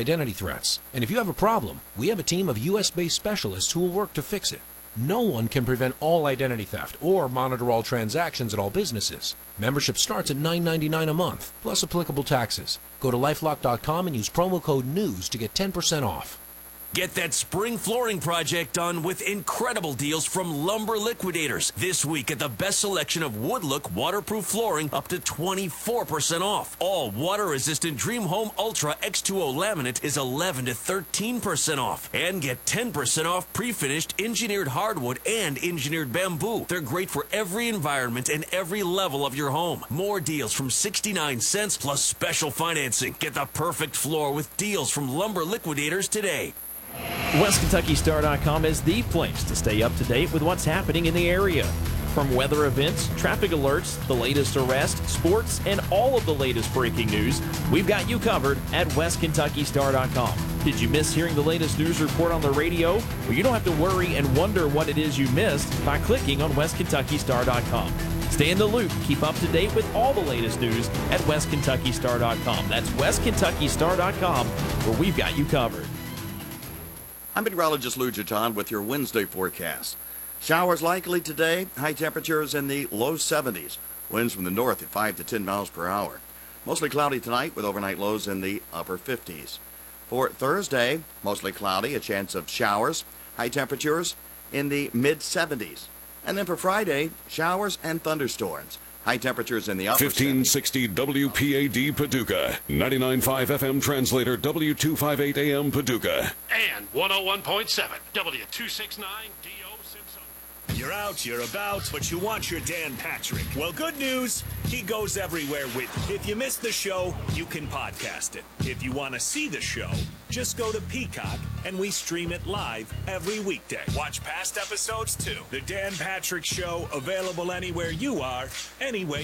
identity threats. And if you have a problem, we have a team of US-based specialists who will work to fix it. No one can prevent all identity theft or monitor all transactions at all businesses. Membership starts at $9.99 a month, plus applicable taxes. Go to LifeLock.com and use promo code NEWS to get 10% off. Get that spring flooring project done with incredible deals from Lumber Liquidators. This week at the best selection of Woodlook waterproof flooring up to 24% off. All water-resistant Dream Home Ultra X2O laminate is 11 to 13% off. And get 10% off pre-finished engineered hardwood and engineered bamboo. They're great for every environment and every level of your home. More deals from 69 cents plus special financing. Get the perfect floor with deals from Lumber Liquidators today. WestKentuckyStar.com is the place to stay up to date with what's happening in the area. From weather events, traffic alerts, the latest arrests, sports, and all of the latest breaking news, we've got you covered at WestKentuckyStar.com. Did you miss hearing the latest news report on the radio? Well, you don't have to worry and wonder what it is you missed by clicking on WestKentuckyStar.com. Stay in the loop. Keep up to date with all the latest news at WestKentuckyStar.com. That's WestKentuckyStar.com, where we've got you covered. I'm meteorologist Lou Jaton with your Wednesday forecast. Showers likely today, high temperatures in the low 70s. Winds from the north at 5 to 10 miles per hour. Mostly cloudy tonight with overnight lows in the upper 50s. For Thursday, mostly cloudy, a chance of showers, high temperatures in the mid 70s. And then for Friday, showers and thunderstorms. High temperatures in the upper 1560 WPAD Paducah, 99.5 FM translator W258 AM Paducah. And 101.7 W269 DO Simpson. You're out, you're about, but you want your Dan Patrick. Well, good news, he goes everywhere with you. If you missed the show, you can podcast it. If you want to see the show, just go to Peacock, and we stream it live every weekday. Watch past episodes, too. The Dan Patrick Show, available anywhere you are, anyway